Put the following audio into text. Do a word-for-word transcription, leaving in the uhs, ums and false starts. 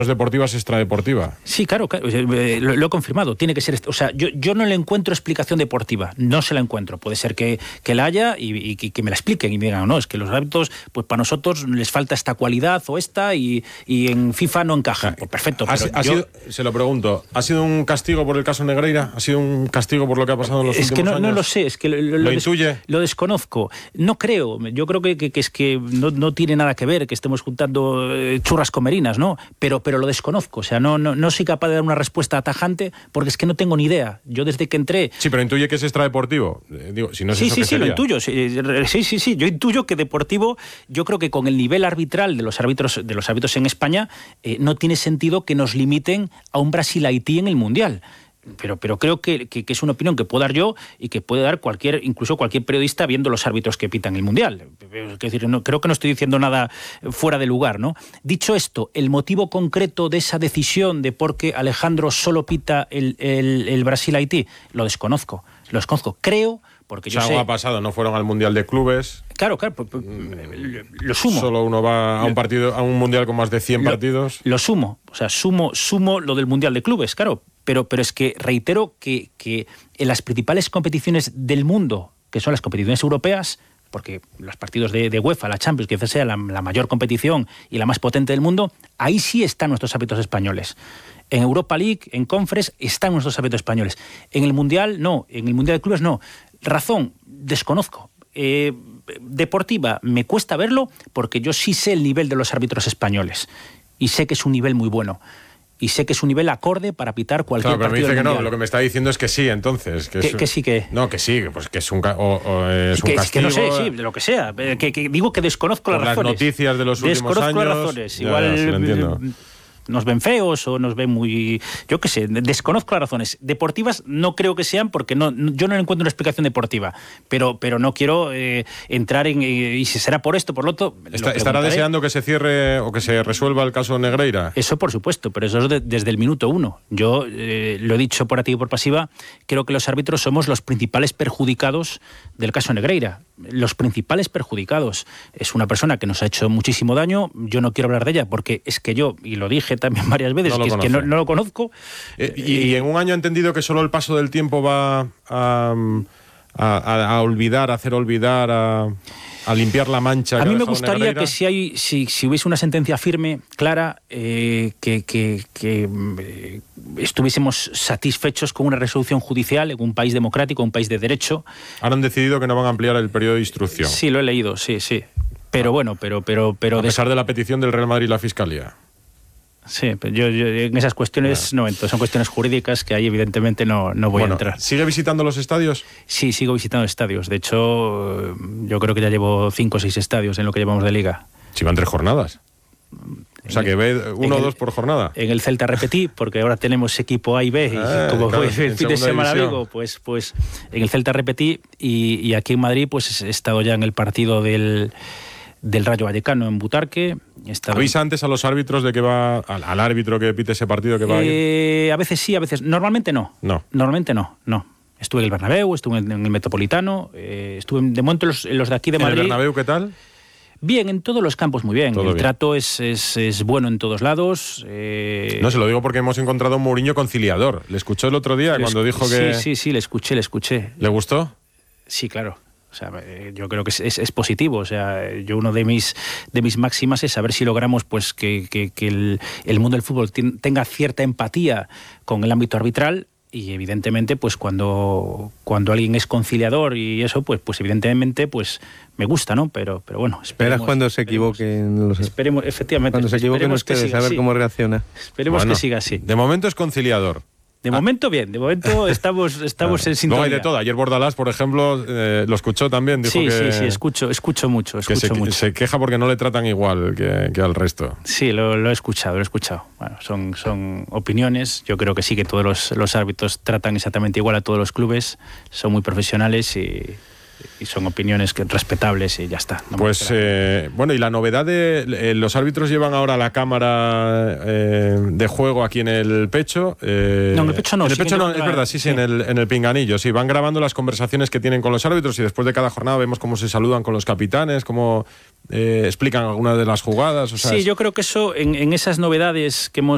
deportivas extradeportiva. Sí, claro, claro eh, lo, lo he confirmado. Tiene que ser, o sea, yo, yo no le encuentro explicación deportiva, no se la encuentro. Puede ser que, que la haya y, y que, que me la expliquen y me digan, no, es que los árbitros, pues para nosotros les falta esta cualidad o esta y, y en FIFA no encajan. Pues perfecto. ¿Ha, pero ha yo, sido, se lo pregunto, ¿ha sido un castigo por el caso Negreira? ¿Ha sido un castigo por lo que ha pasado en los es últimos que no, años? no lo sé, es que lo, lo, ¿Lo des, intuye? Lo desconozco. No creo. Yo creo que, que, que es que no, no tiene nada que ver que estemos juntando eh, churras con merinas, ¿no? Pero, pero lo desconozco. O sea, no, no, no soy capaz de dar una respuesta atajante porque es que no tengo ni idea. Yo desde que entré... Sí, pero intuye que es extradeportivo. Eh, digo, si no es sí, eso, sí, ¿qué sí, sería? lo intuyo. Sí, sí, sí, sí. Yo intuyo que deportivo, yo creo que con el nivel arbitral de los árbitros, de los árbitros en España, eh, no tiene sentido que nos limiten a un Brasil-Haití en el Mundial. Pero, pero creo que, que, que es una opinión que puedo dar yo y que puede dar cualquier, incluso cualquier periodista viendo los árbitros que pitan el Mundial. Es decir, no, creo que no estoy diciendo nada fuera de lugar, ¿no? Dicho esto, el motivo concreto de esa decisión de por qué Alejandro solo pita el, el, el Brasil-Haití, lo desconozco. Lo desconozco. Creo... Porque yo o sea, sé... ha pasado, no fueron al Mundial de Clubes. Claro, claro, pues, pues, lo sumo. Solo uno va a un partido, a un Mundial con más de cien lo, partidos. Lo sumo, o sea, sumo, sumo lo del Mundial de Clubes, claro. Pero, pero es que reitero que, que en las principales competiciones del mundo, que son las competiciones europeas, porque los partidos de, de UEFA, la Champions, que quizás sea la, la mayor competición y la más potente del mundo, ahí sí están nuestros árbitros españoles. En Europa League, en Conference, están nuestros árbitros españoles. En el Mundial, no. En el Mundial de Clubes, no. Razón, desconozco. Eh, deportiva, me cuesta verlo porque yo sí sé el nivel de los árbitros españoles y sé que es un nivel muy bueno y sé que es un nivel acorde para pitar cualquier claro, pero partido me dice que mundial. No, lo que me está diciendo es que sí, entonces. Que, que, es, que sí que... No, que sí, pues que es un, o, o es que, un castigo. Que no sé, sí, de lo que sea. Que, que digo que desconozco las razones. Las noticias de los últimos desconozco años. Desconozco las razones. Ya, Igual... ya, sí, lo entiendo. Nos ven feos o nos ven muy... Yo qué sé, desconozco las razones. Deportivas no creo que sean porque no, yo no encuentro una explicación deportiva, pero, pero no quiero eh, entrar en... Eh, y si será por esto, por lo otro... Está, lo ¿Estará deseando que se cierre o que se resuelva el caso Negreira? Eso por supuesto, pero eso es de, desde el minuto uno. Yo eh, lo he dicho por activa y por pasiva, creo que los árbitros somos los principales perjudicados del caso Negreira. Los principales perjudicados. Es una persona que nos ha hecho muchísimo daño, yo no quiero hablar de ella porque es que yo, y lo dije también varias veces, no que, es que no, no lo conozco. Eh, y, y en un año ha entendido que solo el paso del tiempo va a, a, a, a olvidar, a hacer olvidar, a, a limpiar la mancha. A que mí ha me dejado gustaría Negreira. que si hay, si, si hubiese una sentencia firme, clara, eh, que, que, que eh, estuviésemos satisfechos con una resolución judicial en un país democrático, un país de derecho. Ahora han decidido que no van a ampliar el periodo de instrucción. Sí, lo he leído, sí, sí. Pero bueno, pero... pero, pero a pesar de la petición del Real Madrid y la Fiscalía. Sí, pero yo, yo en esas cuestiones bueno. no entro, son cuestiones jurídicas que ahí evidentemente no, no voy bueno, a entrar. ¿Sigue visitando los estadios? Sí, sigo visitando estadios. De hecho, yo creo que ya llevo cinco o seis estadios en lo que llevamos de liga. Si van tres jornadas. O sea, que ve uno o dos por jornada. En el Celta repetí, porque ahora tenemos equipo A y B, y ah, como claro, fue el fin de semana Vigo, pues, pues en el Celta repetí, y, y aquí en Madrid pues he estado ya en el partido del... del Rayo Vallecano en Butarque. Estaba... ¿Avisa antes a los árbitros de que va, al, al árbitro que pite ese partido que va eh, a ir? A veces sí, a veces... Normalmente no. No. Normalmente no, no. Estuve en el Bernabéu, estuve en el Metropolitano, eh, estuve en, de momento en los, en los de aquí de Madrid. ¿En el Bernabéu qué tal? Bien, en todos los campos muy bien. Todo el bien. trato es, es, es bueno en todos lados. Eh... No, se lo digo porque hemos encontrado a un Mourinho conciliador. ¿Le escuchó el otro día Le cuando dijo que...? Sí, sí, sí, le escuché, le escuché. ¿Le gustó? Sí, claro. O sea, yo creo que es, es, es positivo. O sea, yo uno de mis de mis máximas es saber si logramos pues que, que, que el, el mundo del fútbol ten, tenga cierta empatía con el ámbito arbitral. Y evidentemente, pues cuando, cuando alguien es conciliador y eso, pues, pues evidentemente, pues me gusta, ¿no? Pero, pero bueno, esperas cuando se equivoquen los... Esperemos, efectivamente. Cuando se equivoquen ustedes, a ver así. Cómo reacciona. Esperemos bueno, que siga así. De momento es conciliador. De ah. momento bien, de momento estamos, estamos claro. en sintonía. No hay de todo. Ayer Bordalás, por ejemplo, eh, lo escuchó también. Dijo sí, que, sí, sí, escucho, escucho mucho. Escucho que se, mucho. se queja porque no le tratan igual que, que al resto. Sí, lo, lo he escuchado, lo he escuchado. Bueno, son, son opiniones. Yo creo que sí que todos los, los árbitros tratan exactamente igual a todos los clubes. Son muy profesionales y... y son opiniones que, respetables y ya está. No pues eh, bueno, y la novedad de eh, los árbitros llevan ahora la cámara eh, de juego aquí en el pecho. Eh, no, en el pecho no. En el sí pecho no, la... es verdad, sí, sí, sí, en el, en el pinganillo. Sí, van grabando las conversaciones que tienen con los árbitros y después de cada jornada vemos cómo se saludan con los capitanes, cómo eh, explican algunas de las jugadas. O sea, sí, es... yo creo que eso, en, en esas novedades que hemos